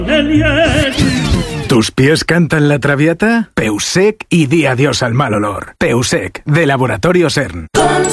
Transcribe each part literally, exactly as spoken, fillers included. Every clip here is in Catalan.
¿Tus pies cantan la traviata? Peusec y di adiós al mal olor. Peusec, de Laboratorio CERN.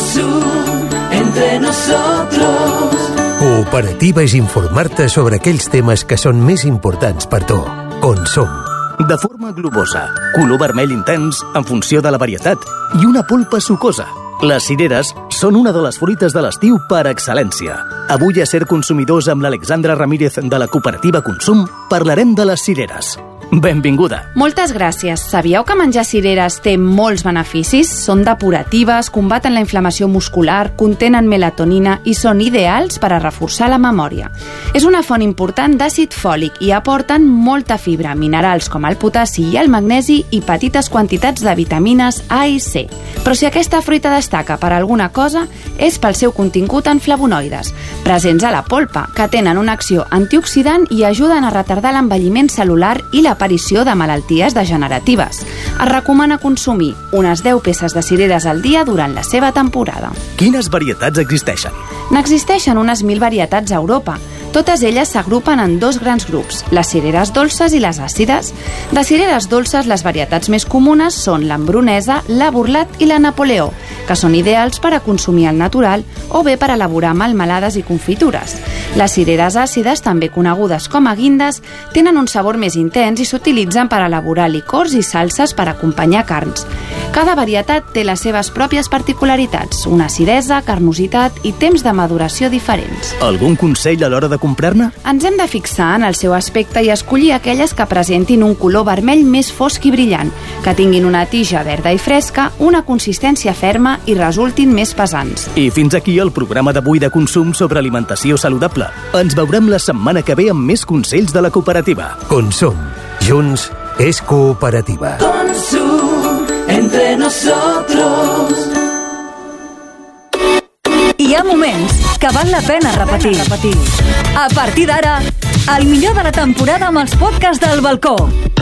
Consum, entre nosotros. Cooperativa és informar-te sobre aquells temes que són més importants per tu. Consum. De forma globosa, color vermell intens en funció de la varietat i una polpa sucosa. Les cireres són una de les fruites de l'estiu per excel·lència. Avui a Ser Consumidors amb l'Alexandra Ramírez de la cooperativa Consum parlarem de les cireres. Benvinguda. Moltes gràcies. Sabíeu que menjar cireres té molts beneficis? Són depuratives, combaten la inflamació muscular, contenen melatonina i són ideals per a reforçar la memòria. És una font important d'àcid fòlic i aporten molta fibra, minerals com el potassi i el magnesi i petites quantitats de vitamines A i C. Però si aquesta fruita destaca per alguna cosa, és pel seu contingut en flavonoides, presents a la polpa, que tenen una acció antioxidant i ajuden a retardar l'envelliment cel·lular i la aparició de malalties degeneratives. Es recomana consumir unes deu peces de cireres al dia durant la seva temporada. Quines varietats existeixen? N'existeixen unes mil varietats a Europa. Totes elles s'agrupen en dos grans grups, les cireres dolces i les àcides. De cireres dolces, les varietats més comunes són l'embronesa, la burlat i la napoleó, que són ideals per a consumir al natural o bé per elaborar melmelades i confitures. Les cireres àcides, també conegudes com a guindes, tenen un sabor més intens i s'utilitzen per elaborar licors i salses per acompanyar carns. Cada varietat té les seves pròpies particularitats, una acidesa, carnositat i temps de maduració diferents. Algun consell a l'hora de comprar-ne? Ens hem de fixar en el seu aspecte i escollir aquelles que presentin un color vermell més fosc i brillant, que tinguin una tija verda i fresca, una consistència ferma i resultin més pesants. I fins aquí el programa d'avui de Consum sobre alimentació saludable. Ens veurem la setmana que ve amb més consells de la cooperativa. Consum. Junts és cooperativa. Consum, entre nosotros. Hi ha moments que val la pena repetir. A partir d'ara, el millor de la temporada amb els podcasts del balcó.